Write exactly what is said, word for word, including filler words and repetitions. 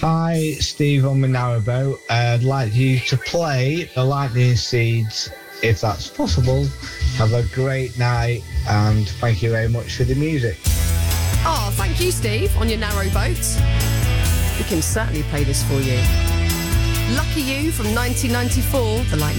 Hi, Steve on my narrowboat. I'd like you to play the Lightning Seeds if that's possible. Have a great night and thank you very much for the music. Oh, thank you, Steve, on your narrowboat. We can certainly play this for you. Lucky You from nineteen ninety-four, the Lightning